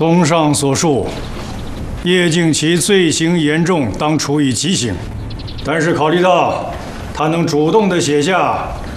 综上所述，叶敬其罪行严重，当处以极刑。但是考虑到他能主动地写下